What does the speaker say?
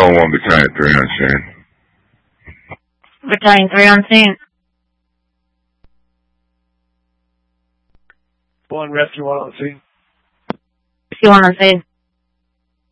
on 1, battalion 3 on scene. Battalion 3 on scene. 1, rescue 1 on scene. Rescue 1 on scene.